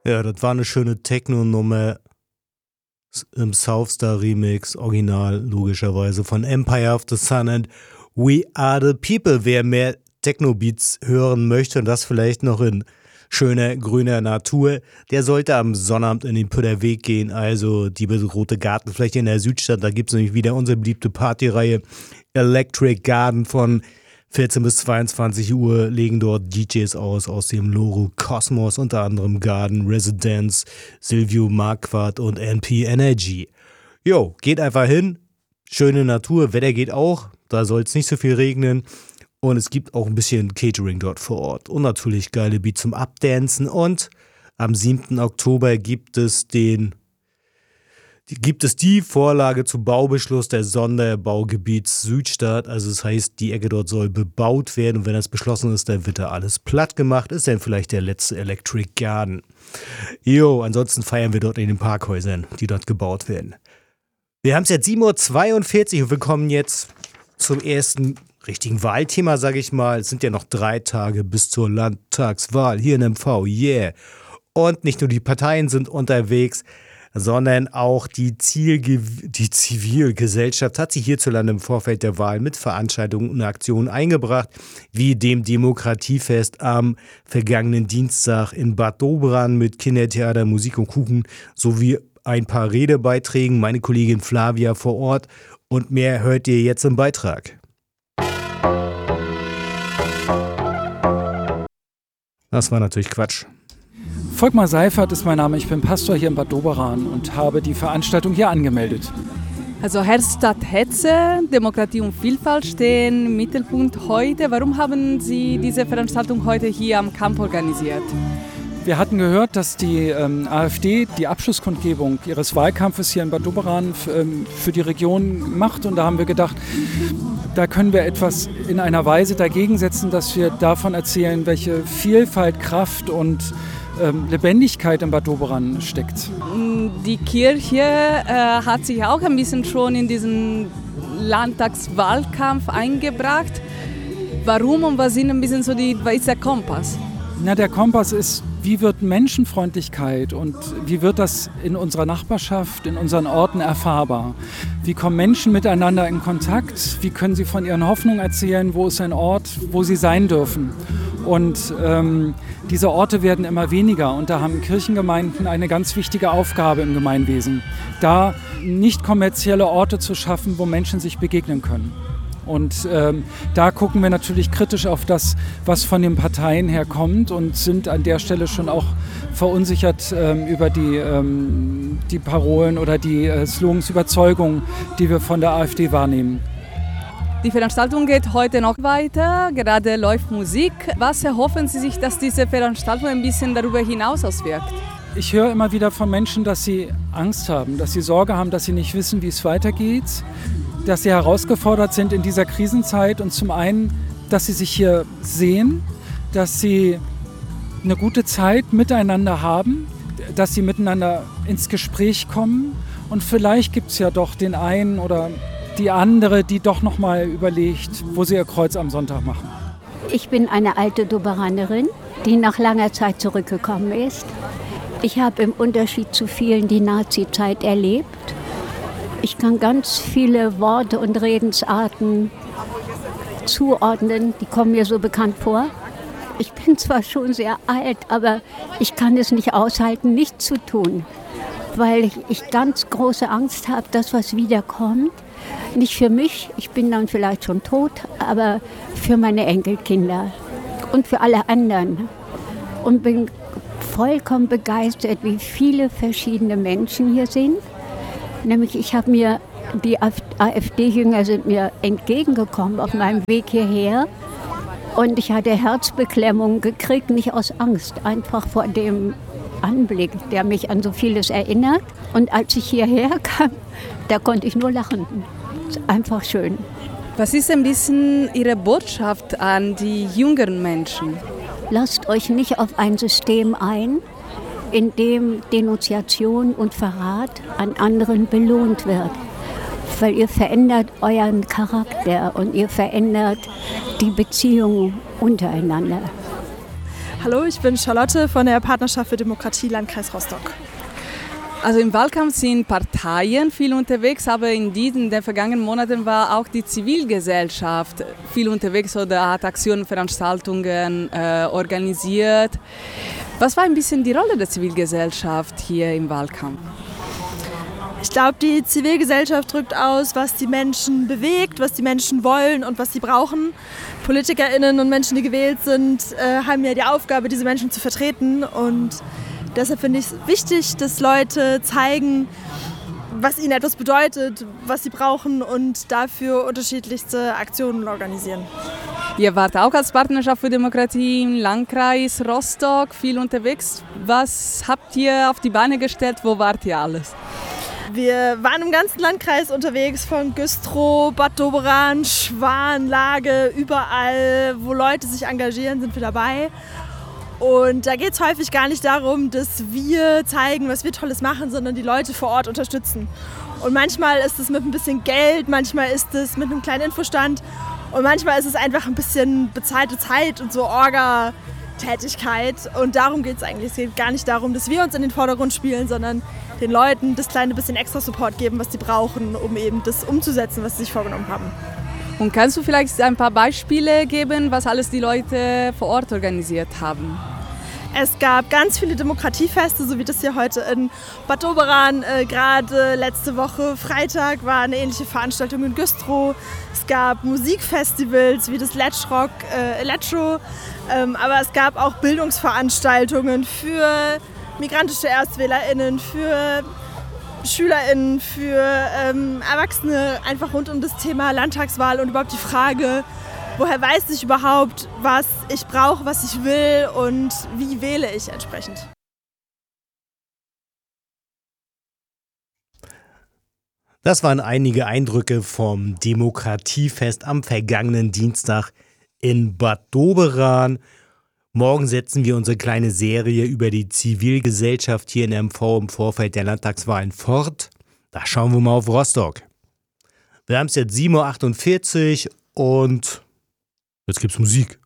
Ja, das war eine schöne Techno-Nummer im Southstar Remix, original logischerweise von Empire of the Sun and We Are the People. Wer mehr Techno-Beats hören möchte und das vielleicht noch in schöner grüner Natur, der sollte am Sonnabend in den Pütterweg gehen, also die rote Gartenfläche in der Südstadt. Da gibt es nämlich wieder unsere beliebte Partyreihe Electric Garden von 14 bis 22 Uhr legen dort DJs aus dem Loro Kosmos, unter anderem Garden, Residence, Silvio Marquardt und NP Energy. Jo, geht einfach hin, schöne Natur, Wetter geht auch, da soll es nicht so viel regnen und es gibt auch ein bisschen Catering dort vor Ort und natürlich geile Beats zum Abdancen und am 7. Oktober gibt es die Vorlage zu Baubeschluss des Sonderbaugebiets Südstadt. Also das heißt, die Ecke dort soll bebaut werden und wenn das beschlossen ist, dann wird da alles platt gemacht. Ist dann vielleicht der letzte Electric Garden. Jo, ansonsten feiern wir dort in den Parkhäusern, die dort gebaut werden. Wir haben es jetzt 7.42 Uhr und wir kommen jetzt zum ersten richtigen Wahlthema, sage ich mal. Es sind ja noch 3 Tage bis zur Landtagswahl hier in MV. Yeah. Und nicht nur die Parteien sind unterwegs, sondern auch die Zivilgesellschaft hat sich hierzulande im Vorfeld der Wahl mit Veranstaltungen und Aktionen eingebracht, wie dem Demokratiefest am vergangenen Dienstag in Bad Doberan mit Kindertheater, Musik und Kuchen sowie ein paar Redebeiträgen. Meine Kollegin Flavia vor Ort und mehr hört ihr jetzt im Beitrag. Das war natürlich Quatsch. Volkmar Seifert ist mein Name, ich bin Pastor hier in Bad Doberan und habe die Veranstaltung hier angemeldet. Also Herstadt Hetze, Demokratie und Vielfalt stehen im Mittelpunkt heute. Warum haben Sie diese Veranstaltung heute hier am Camp organisiert? Wir hatten gehört, dass die AfD die Abschlusskundgebung ihres Wahlkampfes hier in Bad Doberan für die Region macht. Und da haben wir gedacht, da können wir etwas in einer Weise dagegen setzen, dass wir davon erzählen, welche Vielfalt, Kraft und Lebendigkeit in Bad Doberan steckt. Die Kirche hat sich auch ein bisschen schon in diesen Landtagswahlkampf eingebracht. Warum und was ist der Kompass? Na, der Kompass ist, wie wird Menschenfreundlichkeit und wie wird das in unserer Nachbarschaft, in unseren Orten erfahrbar? Wie kommen Menschen miteinander in Kontakt? Wie können sie von ihren Hoffnungen erzählen? Wo ist ein Ort, wo sie sein dürfen? Und diese Orte werden immer weniger und da haben Kirchengemeinden eine ganz wichtige Aufgabe im Gemeinwesen, da nicht kommerzielle Orte zu schaffen, wo Menschen sich begegnen können. Und da gucken wir natürlich kritisch auf das, was von den Parteien her kommt und sind an der Stelle schon auch verunsichert über die Parolen oder die Slogans, Überzeugungen, die wir von der AfD wahrnehmen. Die Veranstaltung geht heute noch weiter, gerade läuft Musik. Was erhoffen Sie sich, dass diese Veranstaltung ein bisschen darüber hinaus auswirkt? Ich höre immer wieder von Menschen, dass sie Angst haben, dass sie Sorge haben, dass sie nicht wissen, wie es weitergeht, dass sie herausgefordert sind in dieser Krisenzeit und zum einen, dass sie sich hier sehen, dass sie eine gute Zeit miteinander haben, dass sie miteinander ins Gespräch kommen und vielleicht gibt es ja doch den einen oder die andere, die doch noch mal überlegt, wo sie ihr Kreuz am Sonntag machen. Ich bin eine alte Doberanerin, die nach langer Zeit zurückgekommen ist. Ich habe im Unterschied zu vielen die Nazi-Zeit erlebt. Ich kann ganz viele Worte und Redensarten zuordnen, die kommen mir so bekannt vor. Ich bin zwar schon sehr alt, aber ich kann es nicht aushalten, nichts zu tun, weil ich ganz große Angst habe, dass was wiederkommt. Nicht für mich, ich bin dann vielleicht schon tot, aber für meine Enkelkinder und für alle anderen. Und bin vollkommen begeistert, wie viele verschiedene Menschen hier sind. Nämlich die AfD-Jünger sind mir entgegengekommen auf meinem Weg hierher. Und ich hatte Herzbeklemmung gekriegt, nicht aus Angst, einfach vor dem Anblick, der mich an so vieles erinnert. Und als ich hierher kam, da konnte ich nur lachen. Das ist einfach schön. Was ist ein bisschen Ihre Botschaft an die jüngeren Menschen? Lasst euch nicht auf ein System ein, in dem Denunziation und Verrat an anderen belohnt wird. Weil ihr verändert euren Charakter und ihr verändert die Beziehungen untereinander. Hallo, ich bin Charlotte von der Partnerschaft für Demokratie Landkreis Rostock. Also im Wahlkampf sind Parteien viel unterwegs, aber in den vergangenen Monaten war auch die Zivilgesellschaft viel unterwegs oder hat Aktionen, Veranstaltungen organisiert. Was war ein bisschen die Rolle der Zivilgesellschaft hier im Wahlkampf? Ich glaube, die Zivilgesellschaft drückt aus, was die Menschen bewegt, was die Menschen wollen und was sie brauchen. PolitikerInnen und Menschen, die gewählt sind, haben ja die Aufgabe, diese Menschen zu vertreten. Und deshalb finde ich es wichtig, dass Leute zeigen, was ihnen etwas bedeutet, was sie brauchen und dafür unterschiedlichste Aktionen organisieren. Ihr wart auch als Partnerschaft für Demokratie im Landkreis Rostock viel unterwegs. Was habt ihr auf die Beine gestellt? Wo wart ihr alles? Wir waren im ganzen Landkreis unterwegs, von Güstrow, Bad Doberan, Schwanlage, überall, wo Leute sich engagieren, sind wir dabei. Und da geht es häufig gar nicht darum, dass wir zeigen, was wir Tolles machen, sondern die Leute vor Ort unterstützen. Und manchmal ist es mit ein bisschen Geld, manchmal ist es mit einem kleinen Infostand und manchmal ist es einfach ein bisschen bezahlte Zeit und so Orga-Tätigkeit. Und darum geht es eigentlich. Es geht gar nicht darum, dass wir uns in den Vordergrund spielen, sondern den Leuten das kleine bisschen extra Support geben, was sie brauchen, um eben das umzusetzen, was sie sich vorgenommen haben. Und kannst du vielleicht ein paar Beispiele geben, was alles die Leute vor Ort organisiert haben? Es gab ganz viele Demokratiefeste, so wie das hier heute in Bad Doberan. Gerade letzte Woche Freitag war eine ähnliche Veranstaltung in Güstrow. Es gab Musikfestivals wie das Letschrock, Electro. Aber es gab auch Bildungsveranstaltungen für migrantische ErstwählerInnen, für SchülerInnen, für Erwachsene, einfach rund um das Thema Landtagswahl und überhaupt die Frage, woher weiß ich überhaupt, was ich brauche, was ich will und wie wähle ich entsprechend. Das waren einige Eindrücke vom Demokratiefest am vergangenen Dienstag in Bad Doberan. Morgen setzen wir unsere kleine Serie über die Zivilgesellschaft hier in MV im Vorfeld der Landtagswahlen fort. Da schauen wir mal auf Rostock. Wir haben es jetzt 7:48 Uhr und jetzt gibt's Musik.